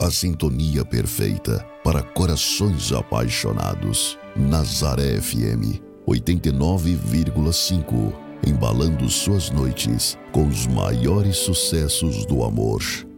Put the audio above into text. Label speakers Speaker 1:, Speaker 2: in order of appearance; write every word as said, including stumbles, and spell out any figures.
Speaker 1: a sintonia perfeita para corações apaixonados. Nazaré F M oitenta e nove vírgula cinco, embalando suas noites com os maiores sucessos do amor.